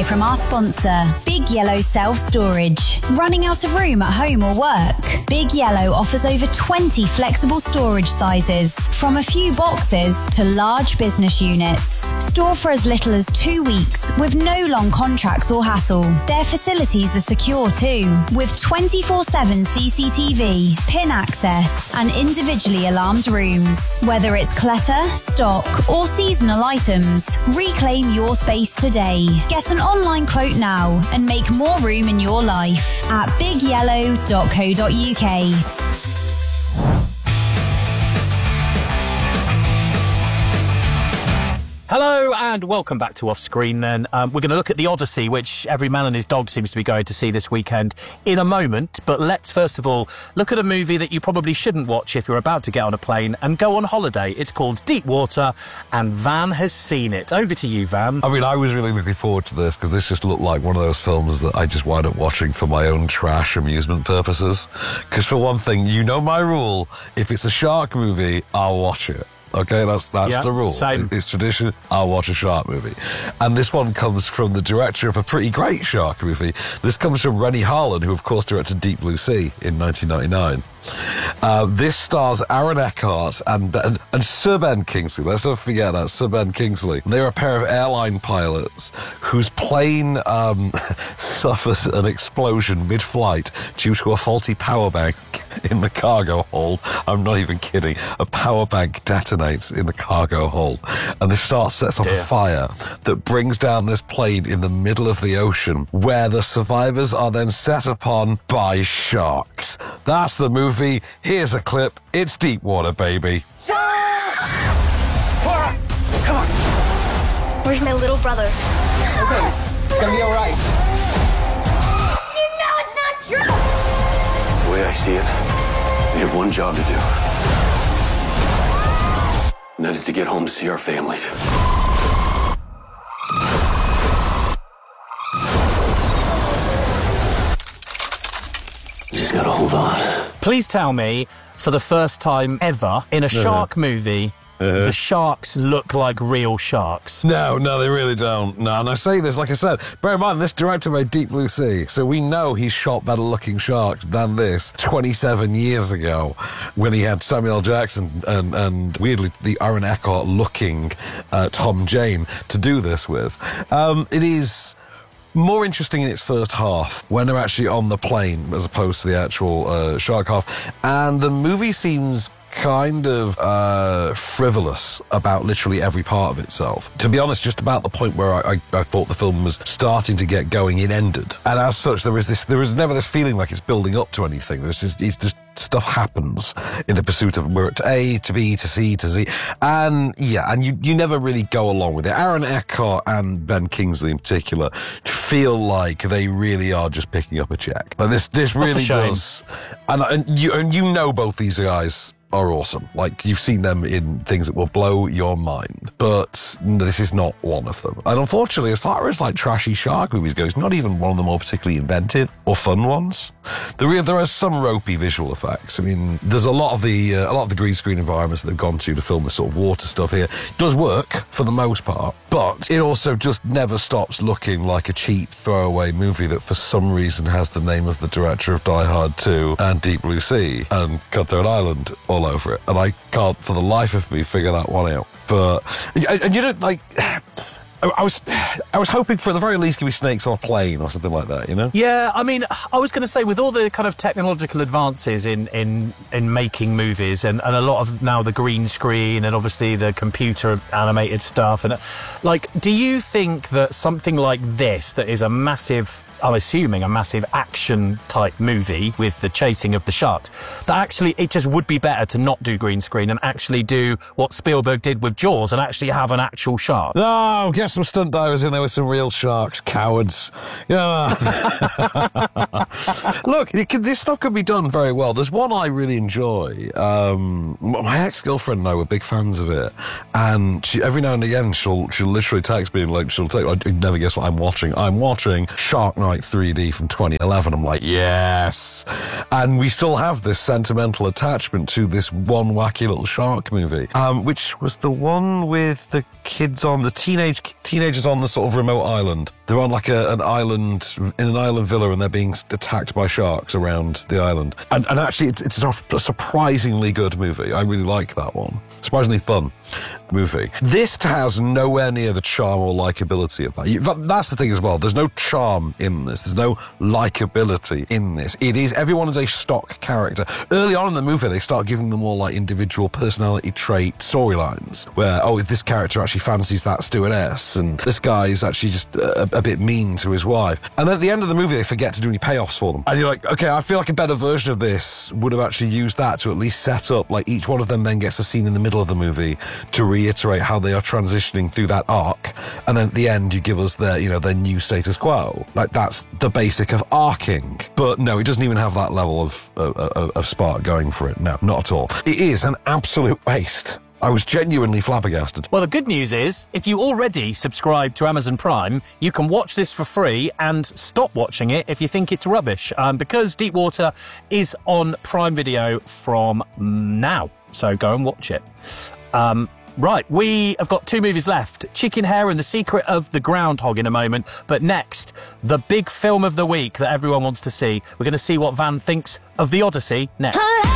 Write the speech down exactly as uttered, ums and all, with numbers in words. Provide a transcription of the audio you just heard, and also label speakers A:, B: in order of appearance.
A: hear from our sponsor, Big Yellow Self-Storage. Running out of room at home or work? Big Yellow offers over twenty flexible storage sizes, from a few boxes to large business units. Store for as little as two weeks with no long contracts or hassle. Their facilities are secure too, with twenty-four seven C C T V, PIN access and individually alarmed rooms. Whether it's clutter, stock or seasonal items, reclaim your space today. Get an online quote now and make more room in your life at big yellow dot co dot U K.
B: Hello and welcome back to Off Screen then. Um, we're going to look at The Odyssey, which every man and his dog seems to be going to see this weekend in a moment. But let's first of all look at a movie that you probably shouldn't watch if you're about to get on a plane and go on holiday. It's called Deep Water and Van has seen it. Over to you, Van.
C: I mean, I was really looking forward to this because this just looked like one of those films that I just wind up watching for my own trash amusement purposes. Because for one thing, you know my rule, if it's a shark movie, I'll watch it. Okay, that's that's
B: yeah,
C: the rule.
B: Same.
C: It's tradition. I'll watch a shark movie. And this one comes from the director of a pretty great shark movie. This comes from Renny Harlin, who of course directed Deep Blue Sea in nineteen ninety-nine. Uh, this stars Aaron Eckhart and, and, and Sir Ben Kingsley. Let's not forget that, Sir Ben Kingsley. They're a pair of airline pilots whose plane um, suffers an explosion mid-flight due to a faulty power bank in the cargo hold. I'm not even kidding. A power bank detonates in the cargo hold. And this starts sets off
B: Dear.
C: a fire that brings down this plane in the middle of the ocean, where the survivors are then set upon by sharks. That's the movie. Here's a clip. It's Deep Water, baby.
D: Shark! Come on. Where's my little brother?
E: Okay, it's gonna be all right.
D: You know it's not true!
F: The way I see it, we have one job to do. And that is to get home to see our families. You just gotta hold on.
B: Please tell me, for the first time ever in a shark movie, Uh-huh. the sharks look like real sharks.
C: No, no, they really don't. No, and I say this, like I said, bear in mind, this director made Deep Blue Sea, so we know he's shot better looking sharks than this twenty-seven years ago when he had Samuel Jackson and, and weirdly, the Aaron Eckhart looking uh, Tom Jane to do this with. Um, it is more interesting in its first half when they're actually on the plane as opposed to the actual uh, shark half, and the movie seems kind of uh, frivolous about literally every part of itself. To be honest, just about the point where I, I, I thought the film was starting to get going, it ended. And as such, there is this, there is never this feeling like it's building up to anything. There's just, it's just stuff happens in the pursuit of we're to A, to B, to C, to Z. And yeah, and you, you never really go along with it. Aaron Eckhart and Ben Kingsley in particular feel like they really are just picking up a check. But this, this really does. And, and you, and you know both these guys are awesome. Like, you've seen them in things that will blow your mind. But this is not one of them. And unfortunately, as far as like trashy shark movies go, it's not even one of the more particularly inventive or fun ones. There, there are some ropey visual effects. I mean, there's a lot of the uh, a lot of the green screen environments that they've gone to to film this sort of water stuff here. It does work for the most part, but it also just never stops looking like a cheap throwaway movie that for some reason has the name of the director of Die Hard two and Deep Blue Sea and Cutthroat Island all over it, and I can't for the life of me figure that one out. But and, and you know, like, I was I was hoping for at the very least give me snakes on a plane or something like that, you know?
B: Yeah, I mean, I was going to say, with all the kind of technological advances in in, in making movies and, and a lot of now the green screen and obviously the computer animated stuff, and like, do you think that something like this, that is a massive, I'm assuming a massive action type movie with the chasing of the sharks, that actually it just would be better to not do green screen and actually do what Spielberg did with Jaws and actually have an actual shark?
C: No, get some stunt divers in there with some real sharks, cowards. Yeah. Look, it can, this stuff can be done very well. There's one I really enjoy. Um, my ex-girlfriend and I were big fans of it, and she, every now and again she'll she'll literally text me and like she'll take. I never guess what I'm watching. I'm watching Shark Night night three D from twenty eleven. I'm like, yes. And we still have this sentimental attachment to this one wacky little shark movie, um, which was the one with the kids on the teenage teenagers on the sort of remote island. They're on like a, an island, in an island villa, and they're being attacked by sharks around the island. And, and actually, it's, it's a, a surprisingly good movie. I really like that one. Surprisingly fun movie. This has nowhere near the charm or likability of that. You, that's the thing as well. There's no charm in this. There's no likability in this. It is, everyone is a stock character. Early on in the movie, they start giving them all like individual personality trait storylines where, oh, this character actually fancies that stewardess, and this guy is actually just a, a bit mean to his wife. And then at the end of the movie, they forget to do any payoffs for them. And you're like, okay, I feel like a better version of this would have actually used that to at least set up, like, each one of them then gets a scene in the middle of the movie to reiterate how they are transitioning through that arc, and then at the end you give us their, you know, their new status quo. Like, that's the basic of arcing. But no, it doesn't even have that level of, of, of spark going for it. No, not at all. It is an absolute waste. I was genuinely flabbergasted.
B: Well, the good news is, if you already subscribe to Amazon Prime, you can watch this for free and stop watching it if you think it's rubbish, um, because Deepwater is on Prime Video from now. So go and watch it. Um, right, we have got two movies left. Chicken Hair and The Secret of the Groundhog in a moment. But next, the big film of the week that everyone wants to see. We're going to see what Van thinks of The Odyssey next.